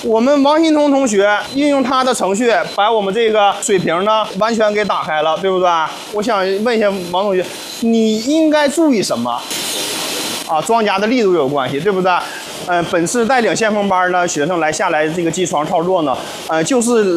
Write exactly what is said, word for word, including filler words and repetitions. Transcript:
我们王新彤同学运用他的程序，把我们这个水平呢完全给打开了，对不对？我想问一下王同学，你应该注意什么？啊，庄家的力度有关系，对不对？呃，本次带领先锋班呢学生来下来这个机床操作呢，呃，就是